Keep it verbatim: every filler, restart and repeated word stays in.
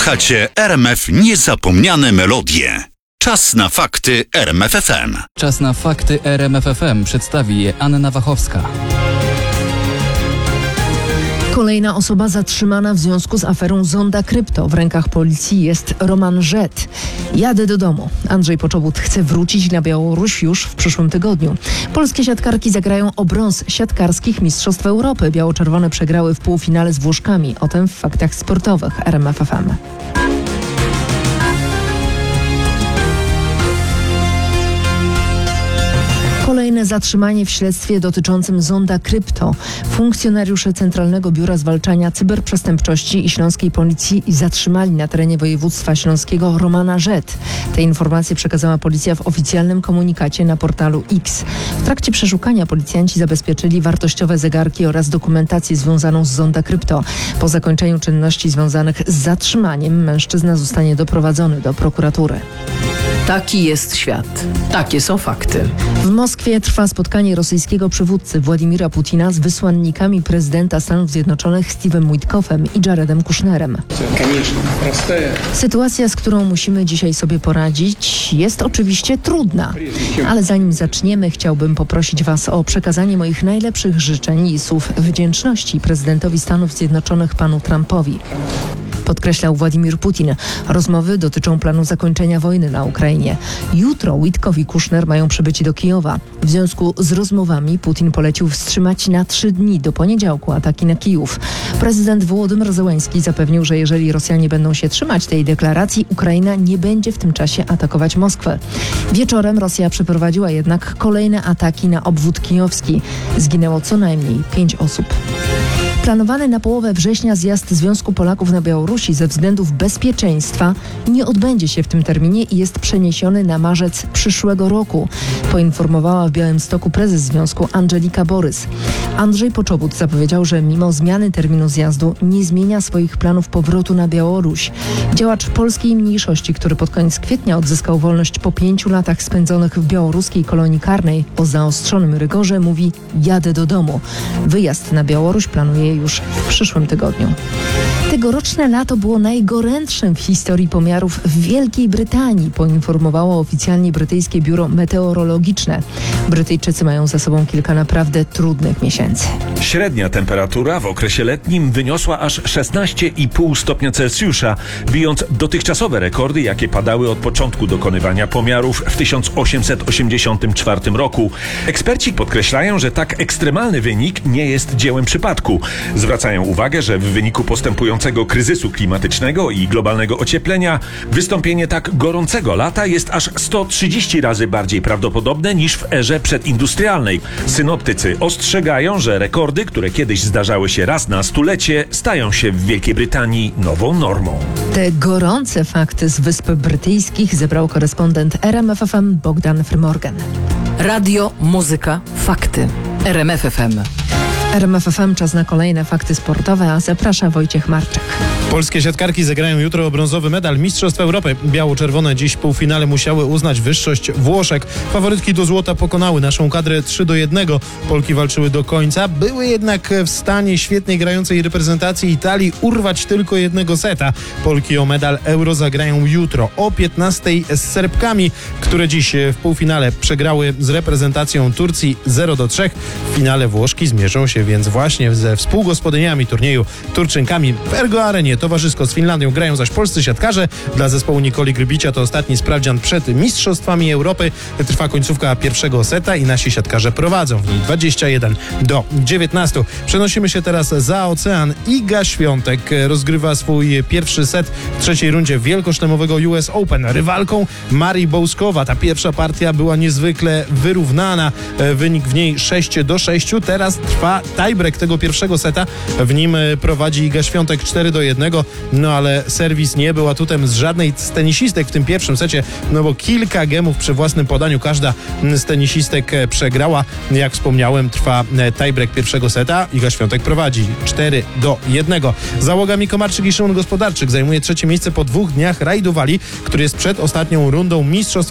Słuchacie R M F Niezapomniane Melodie. Czas na fakty R M F F M. Czas na fakty R M F F M przedstawi je Anna Wachowska. Kolejna osoba zatrzymana w związku z aferą Zonda Krypto. W rękach policji jest Roman Żet. Jadę do domu. Andrzej Poczobut chce wrócić na Białoruś już w przyszłym tygodniu. Polskie siatkarki zagrają o brąz siatkarskich Mistrzostw Europy. Biało-czerwone przegrały w półfinale z Włoszkami. O tym w faktach sportowych R M F F M. Kolejne zatrzymanie w śledztwie dotyczącym Zonda Krypto. Funkcjonariusze Centralnego Biura Zwalczania Cyberprzestępczości i Śląskiej Policji zatrzymali na terenie województwa śląskiego Romana Żet. Te informacje przekazała policja w oficjalnym komunikacie na portalu X. W trakcie przeszukania policjanci zabezpieczyli wartościowe zegarki oraz dokumentację związaną z Zonda Krypto. Po zakończeniu czynności związanych z zatrzymaniem mężczyzna zostanie doprowadzony do prokuratury. Taki jest świat. Takie są fakty. W Moskwie trwa spotkanie rosyjskiego przywódcy Władimira Putina z wysłannikami prezydenta Stanów Zjednoczonych Steve'em Witkoffem i Jaredem Kushnerem. Sytuacja, z którą musimy dzisiaj sobie poradzić, jest oczywiście trudna. Ale zanim zaczniemy, chciałbym poprosić Was o przekazanie moich najlepszych życzeń i słów wdzięczności prezydentowi Stanów Zjednoczonych panu Trumpowi. Podkreślał Władimir Putin. Rozmowy dotyczą planu zakończenia wojny na Ukrainie. Jutro Witkoff i Kushner mają przybyć do Kijowa. W związku z rozmowami Putin polecił wstrzymać na trzy dni do poniedziałku ataki na Kijów. Prezydent Wołodymyr Zełenski zapewnił, że jeżeli Rosjanie będą się trzymać tej deklaracji, Ukraina nie będzie w tym czasie atakować Moskwę. Wieczorem Rosja przeprowadziła jednak kolejne ataki na obwód kijowski. Zginęło co najmniej pięć osób. Planowany na połowę września zjazd Związku Polaków na Białorusi ze względów bezpieczeństwa nie odbędzie się w tym terminie i jest przeniesiony na marzec przyszłego roku, poinformowała w Białymstoku prezes związku Angelika Borys. Andrzej Poczobut zapowiedział, że mimo zmiany terminu zjazdu nie zmienia swoich planów powrotu na Białoruś. Działacz polskiej mniejszości, który pod koniec kwietnia odzyskał wolność po pięciu latach spędzonych w białoruskiej kolonii karnej o zaostrzonym rygorze, mówi: jadę do domu. Wyjazd na Białoruś planuje już w przyszłym tygodniu. Tegoroczne lato było najgorętszym w historii pomiarów w Wielkiej Brytanii, poinformowało oficjalnie brytyjskie biuro meteorologiczne. Brytyjczycy mają za sobą kilka naprawdę trudnych miesięcy. Średnia temperatura w okresie letnim wyniosła aż szesnaście i pół stopnia Celsjusza, bijąc dotychczasowe rekordy, jakie padały od początku dokonywania pomiarów w tysiąc osiemset osiemdziesiątym czwartym roku. Eksperci podkreślają, że tak ekstremalny wynik nie jest dziełem przypadku. Zwracają uwagę, że w wyniku postępującego kryzysu klimatycznego i globalnego ocieplenia wystąpienie tak gorącego lata jest aż sto trzydzieści razy bardziej prawdopodobne niż w erze przedindustrialnej. Synoptycy ostrzegają, że rekordy, które kiedyś zdarzały się raz na stulecie, stają się w Wielkiej Brytanii nową normą. Te gorące fakty z Wysp Brytyjskich zebrał korespondent R M F F M Bogdan Frymorgan. Radio, muzyka, fakty. R M F F M. R M F F M, czas na kolejne fakty sportowe, a zaprasza Wojciech Marczek. Polskie siatkarki zagrają jutro o brązowy medal Mistrzostw Europy. Biało-czerwone dziś w półfinale musiały uznać wyższość Włoszek. Faworytki do złota pokonały naszą kadrę trzy do jednego. Polki walczyły do końca, były jednak w stanie świetnej grającej reprezentacji Italii urwać tylko jednego seta. Polki o medal Euro zagrają jutro o piętnastej z Serbkami, które dziś w półfinale przegrały z reprezentacją Turcji zero do trzech. W finale Włoszki zmierzą się więc właśnie ze współgospodyniami turnieju Turczynkami w Ergo Arenie. Towarzysko z Finlandią grają zaś polscy siatkarze. Dla zespołu Nikoli Grybicia to ostatni sprawdzian przed Mistrzostwami Europy. Trwa końcówka pierwszego seta i nasi siatkarze prowadzą w niej dwadzieścia jeden do dziewiętnastu. Przenosimy się teraz za ocean. Iga Świątek rozgrywa swój pierwszy set w trzeciej rundzie wielkoszlemowego U S Open. Rywalką Marii Bouzkowa. Ta pierwsza partia była niezwykle wyrównana. Wynik w niej sześć do sześciu. Teraz trwa tiebreak tego pierwszego seta. W nim prowadzi Iga Świątek cztery do jednego. No ale serwis nie był atutem z żadnej z tenisistek w tym pierwszym secie, no bo kilka gemów przy własnym podaniu każda z tenisistek przegrała. Jak wspomniałem, trwa tiebreak pierwszego seta. Iga Świątek prowadzi cztery do jednego. Załoga Miko Marczyk i Szymon Gospodarczyk zajmuje trzecie miejsce po dwóch dniach rajdu Walii, który jest przed ostatnią rundą Mistrzostw